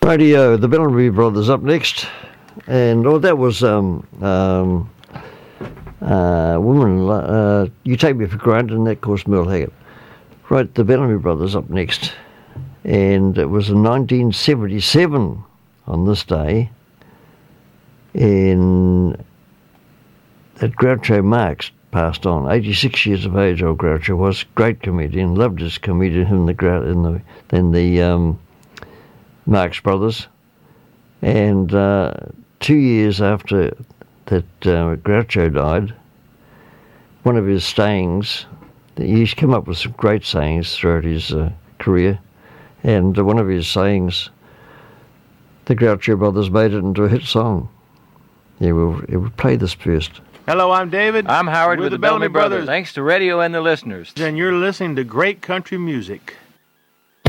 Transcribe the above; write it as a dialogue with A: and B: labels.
A: Radio, the Bellamy Brothers up next. And that was Woman, You Take Me for Granted, and that, of course, Merle Haggard. Right, the Bellamy Brothers up next. And it was in 1977 on this day that Groucho Marx passed on. 86 years of age, old Groucho was. Great comedian, loved his comedian in the Marx Brothers. And 2 years after that Groucho died, one of his sayings, he's come up with some great sayings throughout his career, and one of his sayings, the Groucho Brothers made it into a hit song. Yeah, we'll play this first.
B: Hello, I'm David.
C: I'm Howard with the Bellamy Brothers.
D: Thanks to radio and the listeners.
B: And you're listening to great country music.